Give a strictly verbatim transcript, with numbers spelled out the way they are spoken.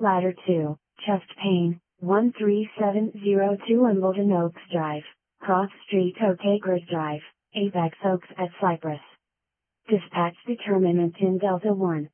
Ladder two, chest pain, one three seven zero two Wimbledon Oaks Drive, Cross Street Oakacres Drive, Apex Oaks at Cypress. Dispatch determinant in Delta one.